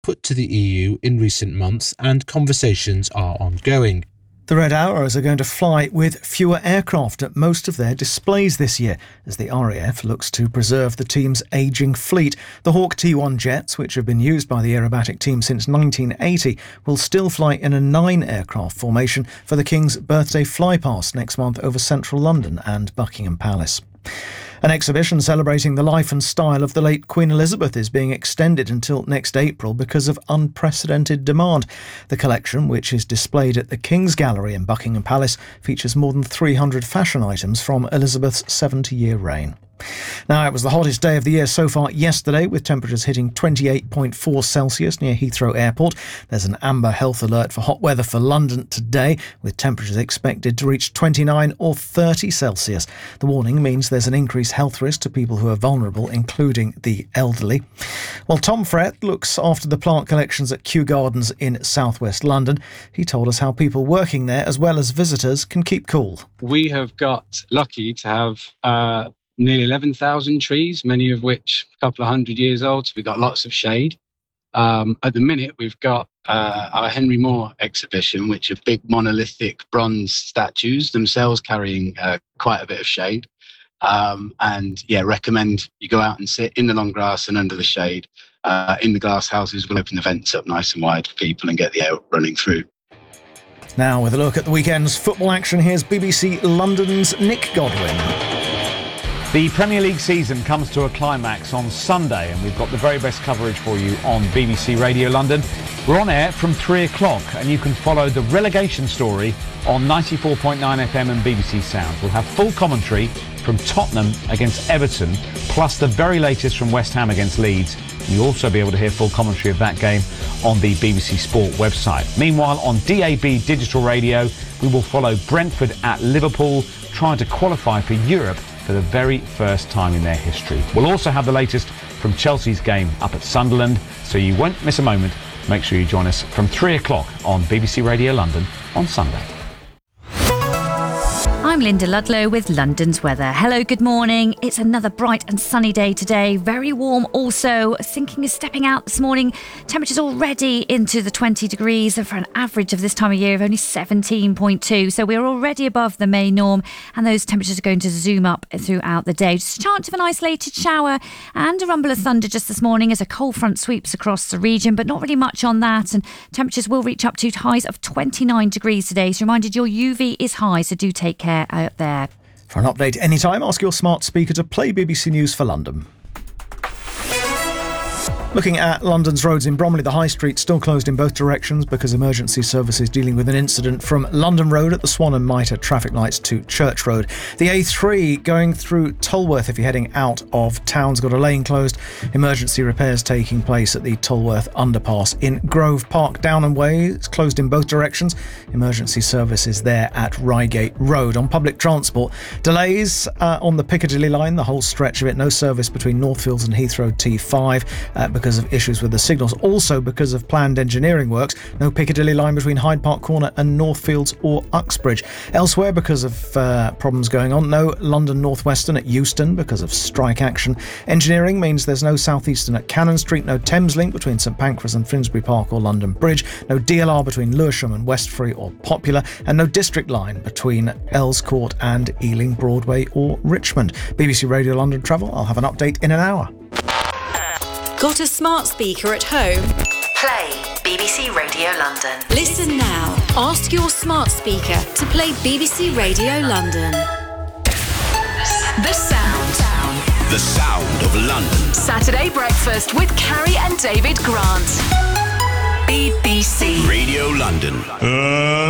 put to the EU in recent months, and conversations are ongoing. The Red Arrows are going to fly with fewer aircraft at most of their displays this year, as the RAF looks to preserve the team's ageing fleet. The Hawk T1 jets, which have been used by the aerobatic team since 1980, will still fly in a 9-aircraft formation for the King's birthday flypast next month over central London and Buckingham Palace. An exhibition celebrating the life and style of the late Queen Elizabeth is being extended until next April because of unprecedented demand. The collection, which is displayed at the King's Gallery in Buckingham Palace, features more than 300 fashion items from Elizabeth's 70-year reign. Now, it was the hottest day of the year so far yesterday, with temperatures hitting 28.4 Celsius near Heathrow Airport. There's an amber health alert for hot weather for London today, with temperatures expected to reach 29 or 30 Celsius. The warning means there's an increased health risk to people who are vulnerable, including the elderly. Well, Tom Frett looks after the plant collections at Kew Gardens in southwest London. He told us how people working there, as well as visitors, can keep cool. We have got lucky to have nearly 11,000 trees, many of which a couple of hundred years old, so we've got lots of shade. At the minute, we've got our Henry Moore exhibition, which are big monolithic bronze statues, themselves carrying quite a bit of shade. Recommend you go out and sit in the long grass and under the shade. In the glass houses, we'll open the vents up nice and wide for people and get the air running through. Now, with a look at the weekend's football action, here's BBC London's Nick Godwin. The Premier League season comes to a climax on Sunday, and we've got the very best coverage for you on BBC Radio London. We're on air from 3 o'clock, and you can follow the relegation story on 94.9 FM and BBC Sounds. We'll have full commentary from Tottenham against Everton, plus the very latest from West Ham against Leeds. You'll also be able to hear full commentary of that game on the BBC Sport website. Meanwhile, on DAB Digital Radio, we will follow Brentford at Liverpool, trying to qualify for Europe for the very first time in their history. We'll also have the latest from Chelsea's game up at Sunderland, so you won't miss a moment. Make sure you join us from 3 o'clock on BBC Radio London on Sunday. I'm Linda Ludlow with London's weather. Hello, good morning. It's another bright and sunny day today. Very warm also. Thinking of stepping out this morning. Temperatures already into the 20 degrees for an average of this time of year of only 17.2. So we're already above the May norm, and those temperatures are going to zoom up throughout the day. Just a chance of an isolated shower and a rumble of thunder just this morning as a cold front sweeps across the region, but not really much on that. And temperatures will reach up to highs of 29 degrees today. So reminded your UV is high, so do take care out there. For an update anytime, ask your smart speaker to play BBC News for London. Looking at London's roads in Bromley, the High Street still closed in both directions because emergency services dealing with an incident from London Road at the Swan and Mitre traffic lights to Church Road. The A3 going through Tolworth if you're heading out of town's got a lane closed. Emergency repairs taking place at the Tolworth underpass in Grove Park. Downham Way is closed in both directions. Emergency services there at Reigate Road. On public transport, delays on the Piccadilly line, the whole stretch of it. No service between Northfields and Heathrow T5 because of issues with the signals. Also because of planned engineering works, no Piccadilly line between Hyde Park Corner and Northfields or Uxbridge. Elsewhere, because of problems going on, no London North Western at Euston because of strike action. Engineering means there's no South Eastern at Cannon Street, no Thames Link between St Pancras and Finsbury Park or London Bridge, no DLR between Lewisham and Westbury or Popular, and no District line between Earls Court and Ealing Broadway or Richmond. BBC Radio London Travel, I'll have an update in an hour. Got a smart speaker at home? Play BBC Radio London. Listen now. Ask your smart speaker to play BBC Radio London. The Sound. The sound of London. Saturday breakfast with Carrie and David Grant. BBC Radio London.